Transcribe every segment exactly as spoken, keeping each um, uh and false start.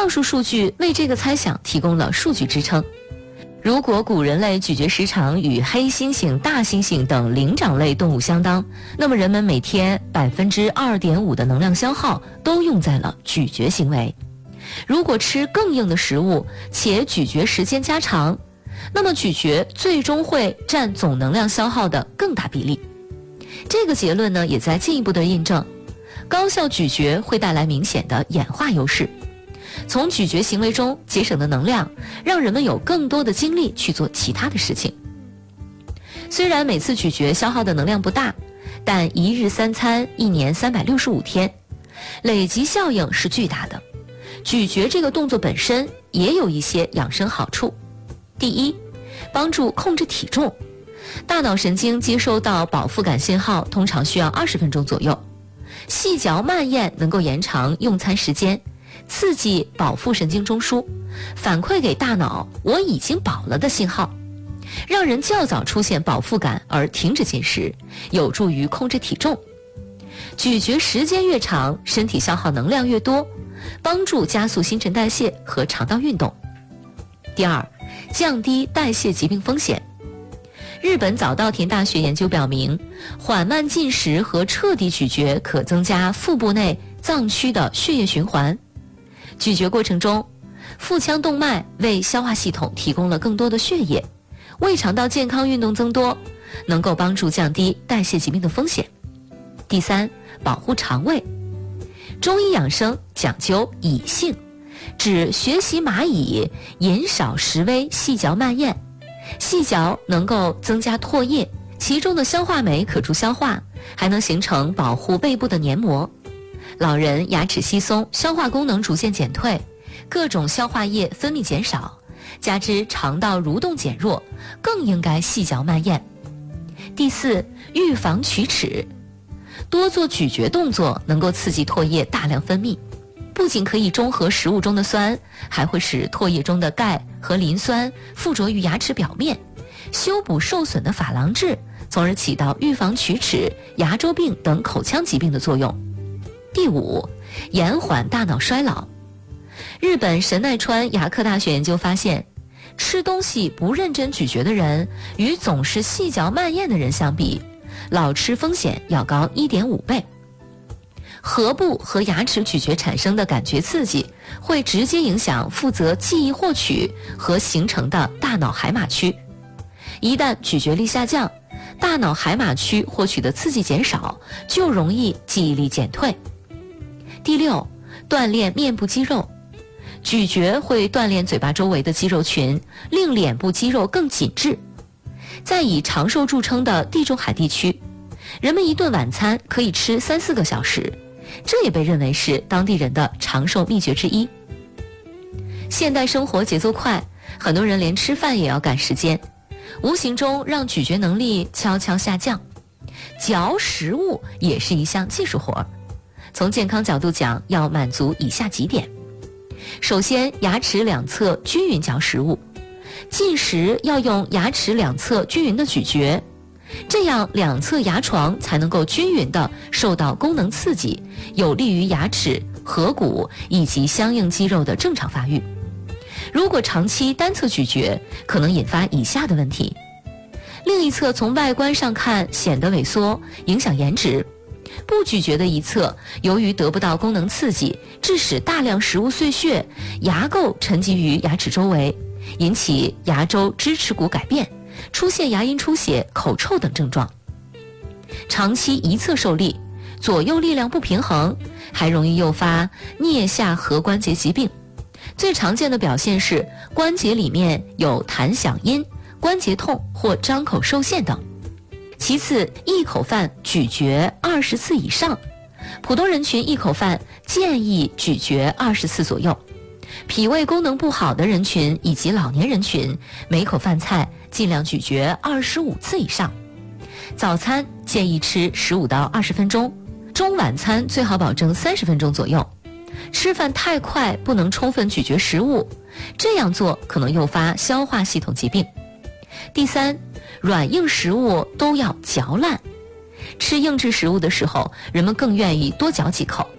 上述数据为这个猜想提供了数据支撑。如果古人类咀嚼时长与黑猩猩、大猩猩等灵长类动物相当，那么人们每天 百分之二点五 的能量消耗都用在了咀嚼行为。如果吃更硬的食物且咀嚼时间加长，那么咀嚼最终会占总能量消耗的更大比例。这个结论呢，也在进一步的印证，高效咀嚼会带来明显的演化优势。从咀嚼行为中节省的能量，让人们有更多的精力去做其他的事情。虽然每次咀嚼消耗的能量不大，但一日三餐，一年三百六十五天，累积效应是巨大的。咀嚼这个动作本身也有一些养生好处。第一，帮助控制体重。大脑神经接收到饱腹感信号通常需要二十分钟左右，细嚼慢咽能够延长用餐时间，刺激饱腹神经中枢，反馈给大脑我已经饱了的信号，让人较早出现饱腹感而停止进食，有助于控制体重。咀嚼时间越长，身体消耗能量越多，帮助加速新陈代谢和肠道运动。第二，降低代谢疾病风险。日本早稻田大学研究表明，缓慢进食和彻底咀嚼可增加腹部内脏区的血液循环。咀嚼过程中，腹腔动脉为消化系统提供了更多的血液，胃肠道健康运动增多，能够帮助降低代谢疾病的风险。第三，保护肠胃。中医养生讲究以性，指学习蚂蚁饮少食微，细嚼慢咽。细嚼能够增加唾液，其中的消化酶可助消化，还能形成保护背部的黏膜。老人牙齿稀松，消化功能逐渐减退，各种消化液分泌减少，加之肠道蠕动减弱，更应该细嚼慢咽。第四，预防龋齿。多做咀嚼动作能够刺激唾液大量分泌，不仅可以中和食物中的酸，还会使唾液中的钙和磷酸附着于牙齿表面，修补受损的珐琅质，从而起到预防龋齿、牙周病等口腔疾病的作用。第五，延缓大脑衰老。日本神奈川牙科大学研究发现，吃东西不认真咀嚼的人与总是细嚼慢咽的人相比，老吃风险要高 一点五倍。颌部和牙齿咀嚼产生的感觉刺激，会直接影响负责记忆获取和形成的大脑海马区。一旦咀嚼力下降，大脑海马区获取的刺激减少，就容易记忆力减退。第六，锻炼面部肌肉。咀嚼会锻炼嘴巴周围的肌肉群，令脸部肌肉更紧致。在以长寿著称的地中海地区，人们一顿晚餐可以吃三四个小时，这也被认为是当地人的长寿秘诀之一。现代生活节奏快，很多人连吃饭也要赶时间，无形中让咀嚼能力悄悄下降。嚼食物也是一项技术活，从健康角度讲，要满足以下几点。首先，牙齿两侧均匀嚼食物，进食要用牙齿两侧均匀的咀嚼，这样两侧牙床才能够均匀地受到功能刺激，有利于牙齿、颌骨以及相应肌肉的正常发育。如果长期单侧咀嚼，可能引发以下的问题：另一侧从外观上看显得萎缩，影响颜值；不咀嚼的一侧，由于得不到功能刺激，致使大量食物碎屑、牙垢沉积于牙齿周围，引起牙周支持骨改变，出现牙龈出血、口臭等症状。长期一侧受力，左右力量不平衡，还容易诱发颞下颌关节疾病。最常见的表现是关节里面有弹响音、关节痛或张口受限等。其次，一口饭咀嚼二十次以上，普通人群一口饭建议咀嚼二十次左右。脾胃功能不好的人群以及老年人群，每口饭菜尽量咀嚼二十五次以上。早餐建议吃十五到二十分钟，中晚餐最好保证三十分钟左右。吃饭太快，不能充分咀嚼食物，这样做可能诱发消化系统疾病。第三，软硬食物都要嚼烂。吃硬质食物的时候，人们更愿意多嚼几口，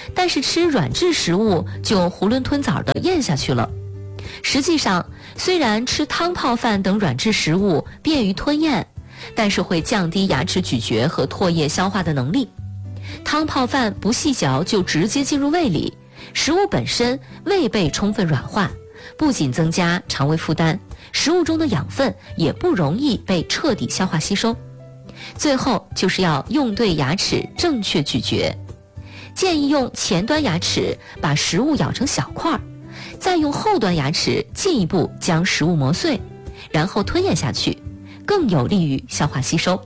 但是吃软质食物就囫囵吞枣地咽下去了。实际上，虽然吃汤泡饭等软质食物便于吞咽，但是会降低牙齿咀嚼和唾液消化的能力。汤泡饭不细嚼就直接进入胃里，食物本身未被充分软化，不仅增加肠胃负担，食物中的养分也不容易被彻底消化吸收。最后就是要用对牙齿正确咀嚼，建议用前端牙齿把食物咬成小块，再用后端牙齿进一步将食物磨碎，然后吞咽下去，更有利于消化吸收。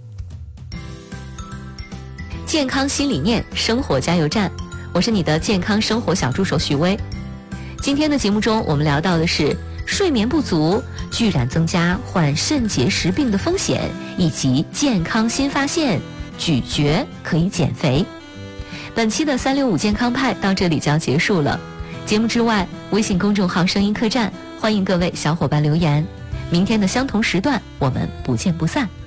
健康新理念，生活加油站，我是你的健康生活小助手许巍。今天的节目中，我们聊到的是睡眠不足居然增加患肾结石病的风险，以及健康新发现，咀嚼可以减肥。本期的三六五健康派到这里就要结束了。节目之外，微信公众号声音客栈，欢迎各位小伙伴留言。明天的相同时段，我们不见不散。